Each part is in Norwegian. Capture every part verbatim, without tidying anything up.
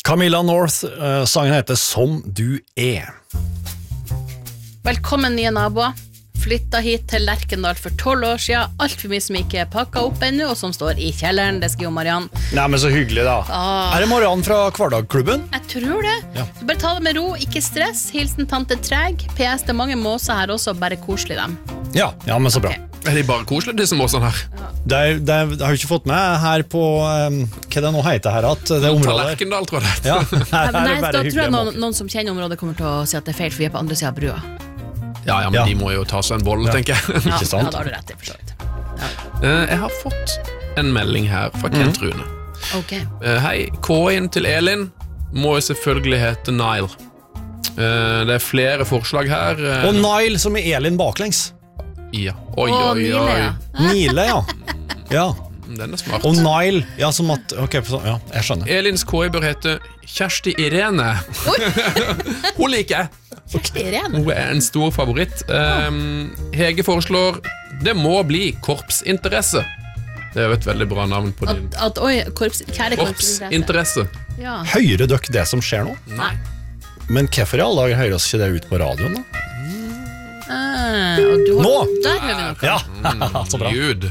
Camilla North, uh, sangen heter Som du er. Velkommen nye naboer. Flyttet hit til Lerkendal for tolv år siden. Alt for mye som ikke er pakket opp ennå, og som står i kjelleren. Det skriver Marianne. Nei, men så hyggelig da. Ah. Er det Marianne fra Kvardagklubben? Jeg tror det. Ja. Så bare ta det med ro, ikke stress. Hilsen tante Treg. P S, det er mange måser her også, bare koselig dem. Ja, ja, men så bra. Okay. Er de bare koselige, disse måsene her? Ja. Det, er, det, er, det har jo ikke fått med her på, um, hva det nå heter her, at det området der. Lerkendal, tror jeg det. Ja, her, her Nei, er bare da tror jeg noen, hyggelig. noen som kjenner området kommer til å si at det er feil, for vi er på andre siden av brua. Ja, ja, men Ja. de må jo ta seg en bolle, Ja. tenker jeg. Ja, Ikke sant? ja, da har du rett i, for så vidt. Eh, Jeg har fått en melding her fra Kent Rune. Ok. Eh, Hei, K-en til Elin må jo selvfølgelig hete Nile. Eh, Det er flere forslag her. eh, Og Nile som er Elin baklengs. Ja, oi, Å, oi, Nile, oi. ja. Nile, ja. Ja. Den er smart. Og Nile, ja, som at, ok, så- ja, jeg skjønner. Elins K I bør hete Kjersti Irene. Hun liker jeg. Irene. Hun er en stor favoritt. Um, Hege foreslår det må bli korpsinteresse. Det er jo et veldig bra navn på din. At, at, oi, korps, kjære korpsinteresse. Korpsinteresse. Ja. Hører dere det som skjer nå? Nei. Men hvorfor i alle dager hører oss ikke det ut på radioen da? Ah, og du har, Nå! Der hører vi noe. Ja, så bra. Ljud.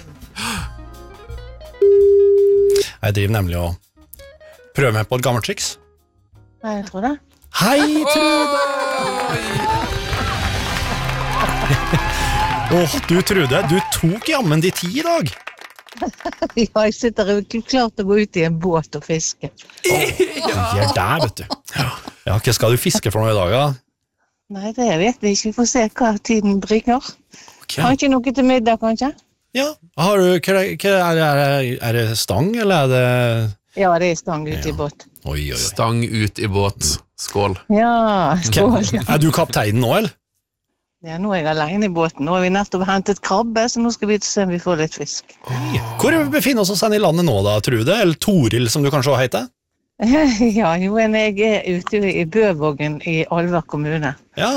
Jeg driver nemlig og prøver meg på et gammelt triks. Nei, jeg tror det. Hei, Trude! Åh, du Trude, du tok jammen de ti i dag. Ja, jeg sitter og er klar til å gå ut i en båt og fiske. Gjør der, vet du. Ja, hva skal du fiske for noe i dag, da? Nei, det vet vi ikke. Vi får se hva tiden bringer. Ok. Har ikke noe til middag, kanskje? Ja, har du, hva, hva, er, det, er det stang, eller er det... Ja, det er stang ute i båt. Oi, oi, oi. Stang ut i båt. Skål. Ja, skål. Ja. Er du kapteinen nå, eller? Ja, nå er jeg alene i båten. Nå har vi nettopp hentet krabbe, så nå skal vi se om vi får litt fisk. Hvor befinner vi oss i landet nå da, Trude? Eller Toril, som du kanskje også heter? Ja, jo, men jeg er ute i Bøvågen i Alver kommune. Ja.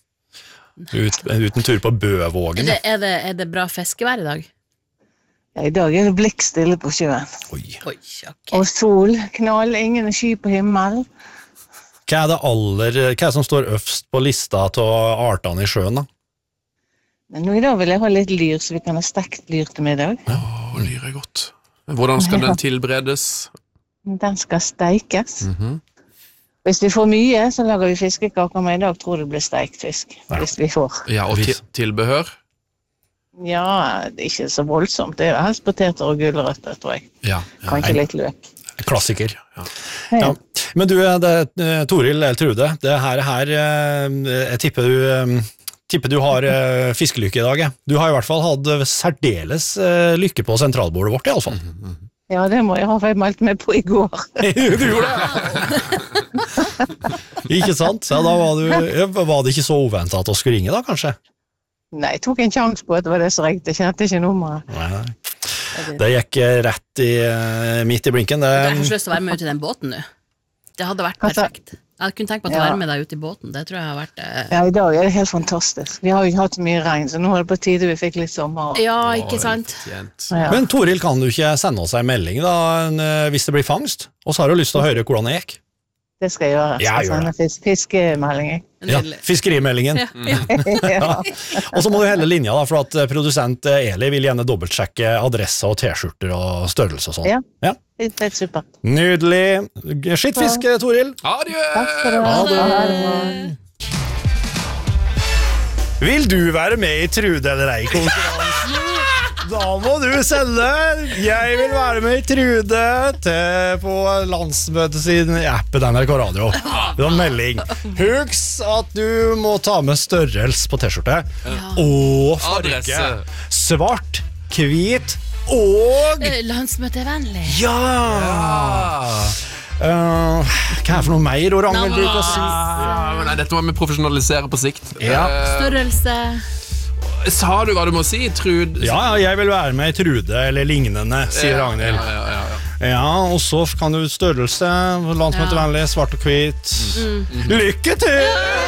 Ut, uten tur på Er Bøvågen. det, er, det, er det bra fiskevær i dag? Ja, i dag er det blikkstille på sjøen. Oi. Oi, ok. Og sol, knall, ingen sky på himmelen. Hva er det aller, hva er det som står øverst på lista til artene i sjøen da? Men nå i dag vil jeg ha litt lyr, så vi kan ha stekt lyr til middag. Åh, lyr er godt. Hvordan skal den tilberedes? Den skal steikes. Mhm. Hvis vi får mye, så lager vi fiskekaker, men i dag tror jeg det blir steikt fisk. Ja. Hvis vi får. Ja, og til tilbehør? Ja, det er ikke så voldsomt. Det er helst poteter og gulrøtter, tror jeg. Ja. Kanskje litt løk. Klassiker. Ja. Ja. Men du, det, Toril eller Trude, det her, her eh, jeg tipper du, eh, tipper du har eh, fiskelykke i dag. jeg. Du har i hvert fall hatt særdeles eh, lykke på sentralbordet vårt, i alle fall. Ja, det må jeg ha, for jeg meldte meg på i går. Du gjorde det! Ikke sant? Ja, da var, du, ja, var det ikke så uventet at du skulle ringe da, kanskje? Nei, jeg tok en sjans på at det var det som ringte. Jeg kjente ikke nummeret. Nei, nei. Det gikk eh, rett i, eh, midt i blinken. Det, Jeg har ikke lyst til å være med ut i den båten nå. Det hadde vært Hva sa- perfekt. Jeg kunne tenkt meg å ta Ja. være med deg ut i båten. Det tror jeg har vært eh... Ja, i dag er det helt fantastisk. Vi har jo ikke hatt så mye regn, så nå er det på tide vi fikk litt sommer. Ja, ikke sant? Tjent. Ja. Men Toril, kan du ikke sende oss en melding da, en, eh, hvis det blir fangst? Og så har du lyst til å høre hvordan det gikk. Det skal jeg gjøre. Jeg Ja, skal gjør sende fisk fiskemelding. jeg. Ja, Nydelig. fiskerimeldingen. Ja, ja. Ja. Og så må du helle linja da, for at eh, produsent eh, Eli vil gjerne dobbeltsjekke adresse og t-skjorter og størrelse og sånn. Ja. Ja. Det er helt supert. Nydelig. Skittfisk, eh, Toril. Adjø! Takk skal du ha. Ha det. Ha det. Vil du være med i Trude eller ei konkurransen? Da må du sende Jeg vil være med i Trude til på landsmøtet sin i appen N R K Radio. Det var melding. Husk at du må ta med størrelse på t-skjorte og farge. Adresse. Svart, hvit og Eh, Landsmøtevennlig. ja! Uh, hva er det for noe mer Orang vil bruke å si? Ah, men nei, dette må vi profesjonalisere på sikt. Ja. Eh, Størrelse. sa du hva du må si, Trud? Ja, ja, jeg vil være med i Trude eller lignende, sier Ja, Ragnhild. Ja, ja, ja, ja. Ja, og så kan du størrelse, landsmøtevennlig, svart og hvit. Lykke til!